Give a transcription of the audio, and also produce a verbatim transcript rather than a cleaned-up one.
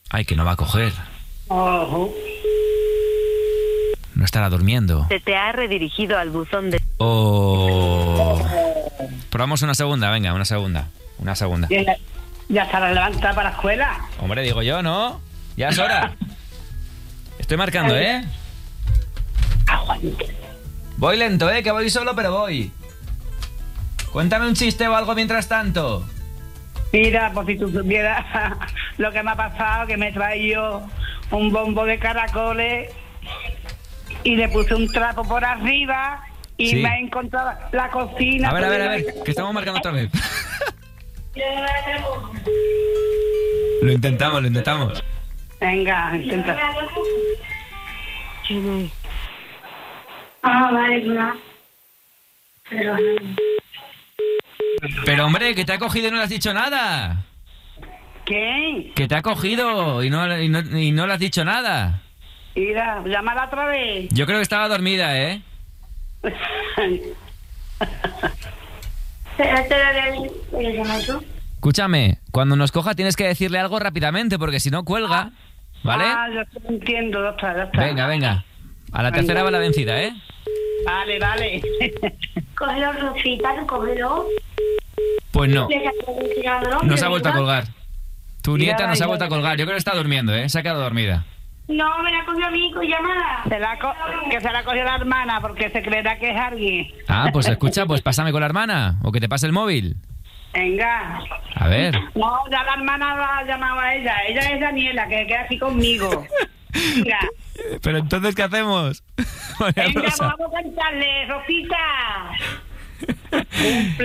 Ay, que no va a coger. Ojo. No estará durmiendo. Se te ha redirigido al buzón de... Oh. Probamos una segunda, venga, una segunda. Una segunda. Ya, ya estará levantada para la escuela. Hombre, digo yo, ¿no? Ya es hora. Estoy marcando, ¿eh? Voy lento, ¿eh? Que voy solo, pero voy. Cuéntame un chiste o algo mientras tanto. Mira, por si tú supieras lo que me ha pasado, que me he traído un bombo de caracoles y le puse un trapo por arriba y Sí. me he encontrado la cocina. A ver, a ver, a ver, que estamos marcando otra vez. Lo intentamos, lo intentamos. Venga, intenta. Ah, vale, no. Pero Pero hombre, que te ha cogido y no le has dicho nada. ¿Qué? Que te ha cogido y no, y no, y no le has dicho nada. Mira, llámala otra vez. Yo creo que estaba dormida, ¿eh? Espérate, ¿le llamas tú? Escúchame, cuando nos coja tienes que decirle algo rápidamente, porque si no cuelga, ¿vale? Ah, yo entiendo, doctora, ya está. Venga, venga. A la tercera va la vencida, ¿eh? Vale, vale. Cógelo, Rosita, cógelo. Pues no. Le sacas un tirador, No se ha que vuelto a diga. colgar. Tu Mira, nieta no se ha mira. vuelto a colgar. Yo creo que está durmiendo, ¿eh? Se ha quedado dormida. No, me la cogió a mí con llamada. Se la co- que se la cogió la hermana porque se creerá que es alguien. Ah, pues escucha, pues pásame con la hermana. O que te pase el móvil. Venga. A ver. No, ya la hermana la ha llamado a ella. Ella es Daniela, que queda aquí conmigo. Venga. Pero entonces, ¿qué hacemos? María Venga, Rosa. vamos a cantarle, Rosita. Cumple